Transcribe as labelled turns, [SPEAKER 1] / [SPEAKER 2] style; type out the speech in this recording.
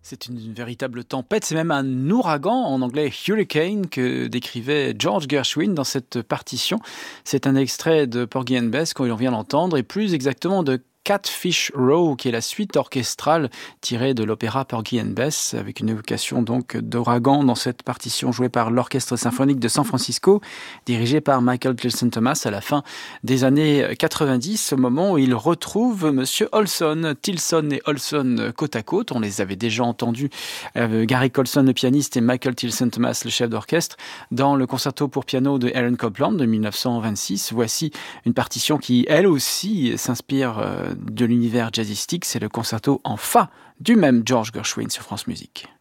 [SPEAKER 1] C'est une véritable tempête, c'est même un ouragan, en anglais hurricane, que décrivait George Gershwin dans cette partition. C'est un extrait de Porgy and Bess qu'on vient d'entendre, et plus exactement de Catfish Row, qui est la suite orchestrale tirée de l'opéra Porgy and Bess, avec une évocation donc d'ouragan dans cette partition jouée par l'Orchestre symphonique de San Francisco, dirigé par Michael Tilson Thomas à la fin des années 90, au moment où il retrouve Monsieur Olson. Tilson et Olson côte à côte, on les avait déjà entendus, Gary Colson le pianiste et Michael Tilson Thomas le chef d'orchestre, dans le concerto pour piano de Aaron Copland de 1926. Voici une partition qui, elle aussi, s'inspire de l'univers jazzistique, c'est le concerto en fa du même George Gershwin sur France Musique.